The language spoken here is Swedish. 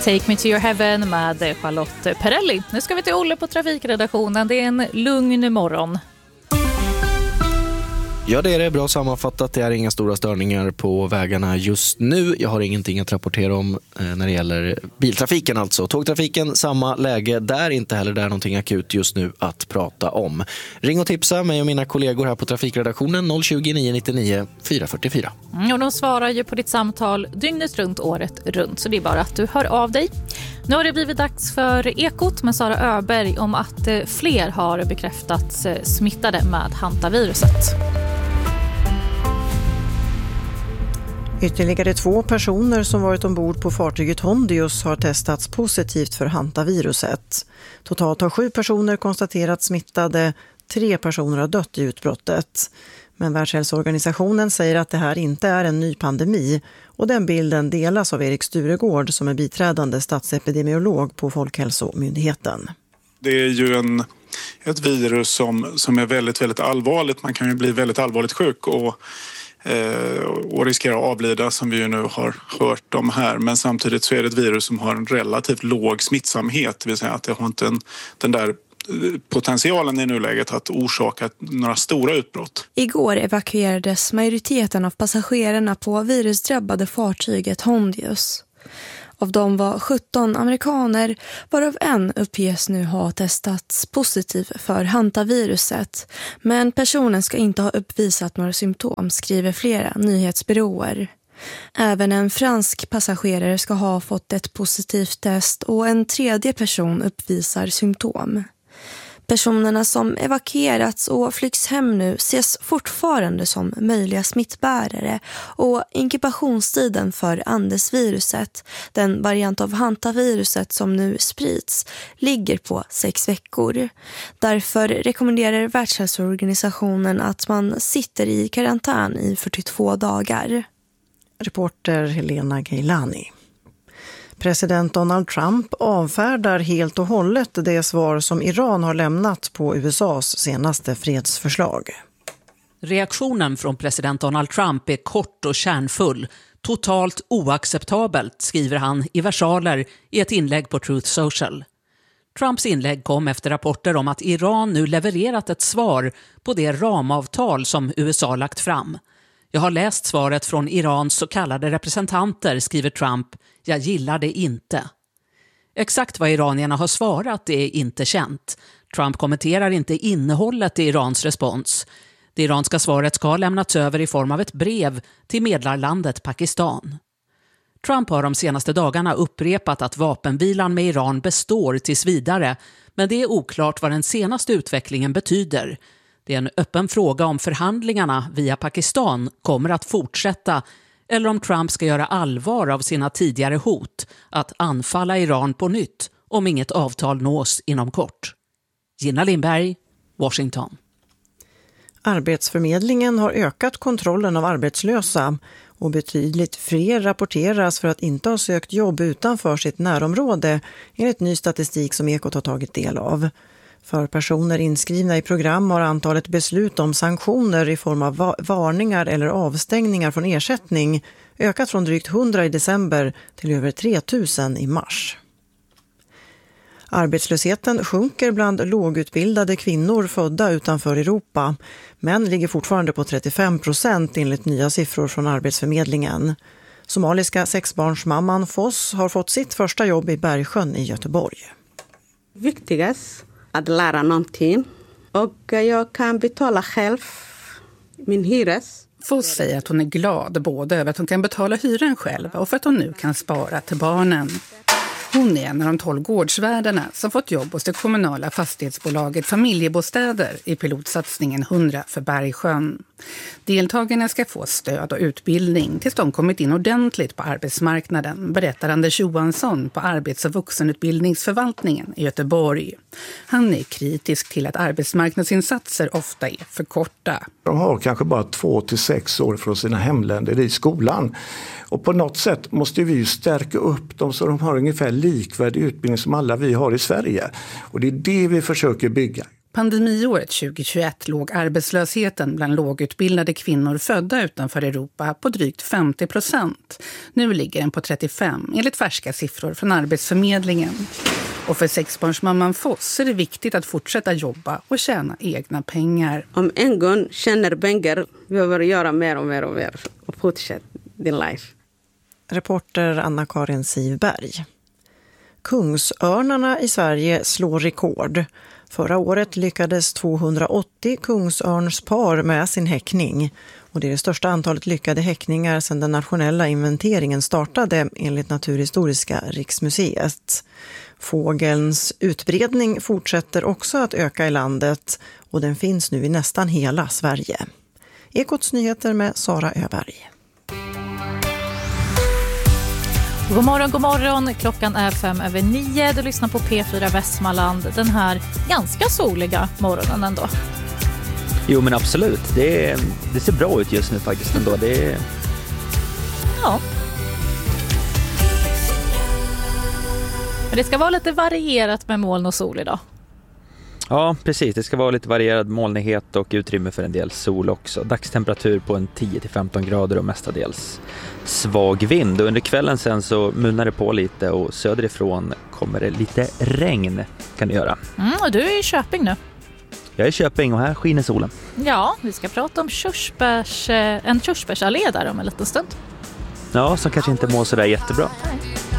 Take Me To Your Heaven med Charlotte Perrelli. Nu ska vi till Olle på trafikredaktionen. Det är en lugn morgon. Ja, det är det. Bra sammanfattat. Det är inga stora störningar på vägarna just nu. Jag har ingenting att rapportera om när det gäller biltrafiken alltså. Tågtrafiken, samma läge där. Inte heller där någonting akut just nu att prata om. Ring och tipsa mig och mina kollegor här på trafikredaktionen 020 999 444. Och de svarar ju på ditt samtal dygnet runt, året runt. Så det är bara att du hör av dig. Nu har det blivit dags för Ekot med Sara Öberg om att fler har bekräftats smittade med hantaviruset. Ytterligare 2 personer som varit ombord på fartyget Hondius har testats positivt för hantaviruset. Totalt har 7 personer konstaterats smittade, 3 personer har dött i utbrottet. Men Världshälsoorganisationen säger att det här inte är en ny pandemi och den bilden delas av Erik Sturegård som är biträdande statsepidemiolog på Folkhälsomyndigheten. Det är ju ett virus som är väldigt, väldigt allvarligt. Man kan ju bli väldigt allvarligt sjuk och riskera att avlida som vi ju nu har hört om här. Men samtidigt så är det ett virus som har en relativt låg smittsamhet. Det vill säga att det har inte den där potentialen i nuläget att orsaka några stora utbrott. Igår evakuerades majoriteten av passagerarna på virusdrabbade fartyget Hondius. Av dem var 17 amerikaner, varav en uppges nu ha testats positiv för hantaviruset. Men personen ska inte ha uppvisat några symptom, skriver flera nyhetsbyråer. Även en fransk passagerare ska ha fått ett positivt test och en tredje person uppvisar symptom. Personerna som evakuerats och flygs hem nu ses fortfarande som möjliga smittbärare och inkubationstiden för Andesviruset, den variant av hantaviruset som nu sprids, ligger på 6 veckor. Därför rekommenderar Världshälsoorganisationen att man sitter i karantän i 42 dagar. Reporter Helena Gailani. President Donald Trump avfärdar helt och hållet det svar som Iran har lämnat på USAs senaste fredsförslag. Reaktionen från president Donald Trump är kort och kärnfull. Totalt oacceptabelt, skriver han i versaler i ett inlägg på Truth Social. Trumps inlägg kom efter rapporter om att Iran nu levererat ett svar på det ramavtal som USA lagt fram. Jag har läst svaret från Irans så kallade representanter, skriver Trump. Jag gillar det inte. Exakt vad iranierna har svarat är inte känt. Trump kommenterar inte innehållet i Irans respons. Det iranska svaret ska ha lämnats över i form av ett brev till medlarlandet Pakistan. Trump har de senaste dagarna upprepat att vapenvilan med Iran består tills vidare, men det är oklart vad den senaste utvecklingen betyder. Det är en öppen fråga om förhandlingarna via Pakistan kommer att fortsätta eller om Trump ska göra allvar av sina tidigare hot att anfalla Iran på nytt om inget avtal nås inom kort. Gina Lindberg, Washington. Arbetsförmedlingen har ökat kontrollen av arbetslösa och betydligt fler rapporteras för att inte ha sökt jobb utanför sitt närområde enligt ny statistik som Ekot har tagit del av. För personer inskrivna i program har antalet beslut om sanktioner i form av varningar eller avstängningar från ersättning ökat från drygt 100 i december till över 3000 i mars. Arbetslösheten sjunker bland lågutbildade kvinnor födda utanför Europa, men ligger fortfarande på 35% enligt nya siffror från Arbetsförmedlingen. Somaliska sexbarnsmamman Foss har fått sitt första jobb i Bergsjön i Göteborg. Viktigast att lära någonting och jag kan betala själv min hyres. Foss säger att hon är glad både över att hon kan betala hyran själv och för att hon nu kan spara till barnen. Hon är en av de 12 gårdsvärdarna som fått jobb hos det kommunala fastighetsbolaget Familjebostäder i pilotsatsningen 100 för Bergsjön. Deltagarna ska få stöd och utbildning tills de kommit in ordentligt på arbetsmarknaden, berättar Anders Johansson på Arbets- och vuxenutbildningsförvaltningen i Göteborg. Han är kritisk till att arbetsmarknadsinsatser ofta är för korta. De har kanske bara 2 till 6 år från sina hemländer i skolan. Och på något sätt måste vi ju stärka upp dem så de har ungefär likvärdig utbildning som alla vi har i Sverige. Och det är det vi försöker bygga. Pandemiåret 2021 låg arbetslösheten bland lågutbildade kvinnor födda utanför Europa på drygt 50%. Nu ligger den på 35% enligt färska siffror från Arbetsförmedlingen. Och för sexbarnsmamman Foss är det viktigt att fortsätta jobba och tjäna egna pengar. Om en gång tjänar pengar behöver göra mer och mer och mer och fortsätta din life. Reporter Anna-Karin Sivberg. Kungsörnarna i Sverige slår rekord. Förra året lyckades 280 kungsörnspar med sin häckning. Och det är det största antalet lyckade häckningar sedan den nationella inventeringen startade enligt Naturhistoriska riksmuseet. Fågelns utbredning fortsätter också att öka i landet och den finns nu i nästan hela Sverige. Ekots nyheter med Sara Öberg. God morgon. Klockan är 5:09. Du lyssnar på P4 Västmanland den här ganska soliga morgonen ändå. Jo, men absolut. Det ser bra ut just nu faktiskt ändå. Ja. Men det ska vara lite varierat med moln och sol idag. Ja, precis. Det ska vara lite varierad molnighet och utrymme för en del sol också. Dagstemperatur på en 10-15 grader och mestadels svag vind. Och under kvällen sen så munnar det på lite och söderifrån kommer det lite regn kan det göra. Och du är i Köping nu. Jag är i Köping och här skiner solen. Ja, vi ska prata om en körsbärsallé där om en liten stund. Ja, som kanske inte mår sådär jättebra.